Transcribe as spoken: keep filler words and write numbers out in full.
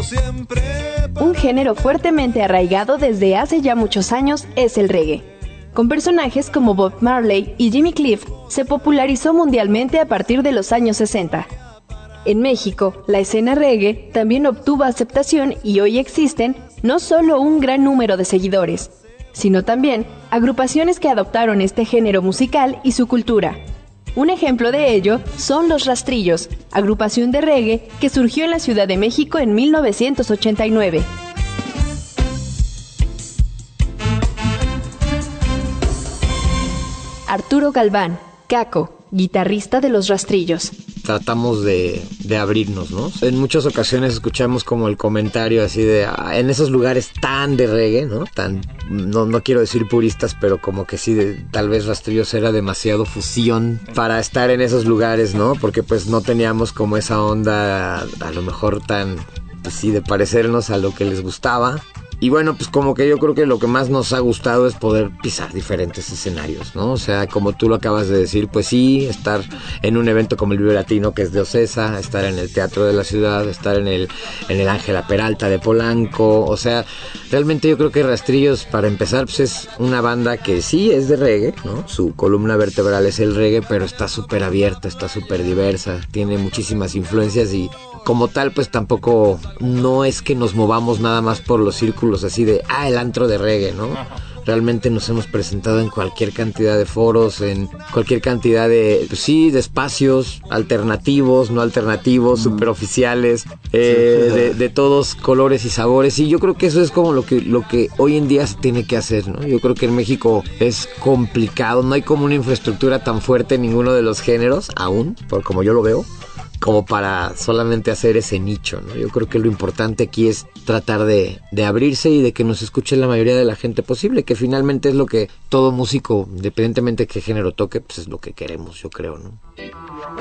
Un género fuertemente arraigado desde hace ya muchos años es el reggae. Con personajes como Bob Marley y Jimmy Cliff, se popularizó mundialmente a partir de los años sesenta. En México, la escena reggae también obtuvo aceptación y hoy existen no solo un gran número de seguidores, sino también agrupaciones que adoptaron este género musical y su cultura. Un ejemplo de ello son Los Rastrillos, agrupación de reggae que surgió en la Ciudad de México en mil novecientos ochenta y nueve. Arturo Galván, Caco, guitarrista de Los Rastrillos. Tratamos de, de abrirnos, ¿no? En muchas ocasiones escuchamos como el comentario así de, ah, en esos lugares tan de reggae, ¿no? Tan, no, no quiero decir puristas, pero como que sí, de, tal vez Rastrillos era demasiado fusión para estar en esos lugares, ¿no? Porque pues no teníamos como esa onda, a lo mejor tan, pues sí, de parecernos a lo que les gustaba. Y bueno, pues como que yo creo que lo que más nos ha gustado es poder pisar diferentes escenarios, ¿no? O sea, como tú lo acabas de decir, pues sí, estar en un evento como el Vive Latino, que es de Ocesa, estar en el Teatro de la Ciudad, estar en el en el Ángela Peralta de Polanco. O sea, realmente yo creo que Rastrillos, para empezar, pues es una banda que sí es de reggae, ¿no? Su columna vertebral es el reggae, pero está súper abierta, está súper diversa, tiene muchísimas influencias y como tal, pues tampoco no es que nos movamos nada más por los círculos así de, ah, el antro de reggae, ¿no? Realmente nos hemos presentado en cualquier cantidad de foros, en cualquier cantidad de, pues sí, de espacios alternativos, no alternativos, mm. superoficiales, eh, de, de todos colores y sabores. Y yo creo que eso es como lo que, lo que hoy en día se tiene que hacer, ¿no? Yo creo que en México es complicado, no hay como una infraestructura tan fuerte en ninguno de los géneros, aún, por como yo lo veo, como para solamente hacer ese nicho, ¿no? Yo creo que lo importante aquí es tratar de, de abrirse y de que nos escuche la mayoría de la gente posible, que finalmente es lo que todo músico, independientemente de qué género toque, pues es lo que queremos, yo creo, ¿no?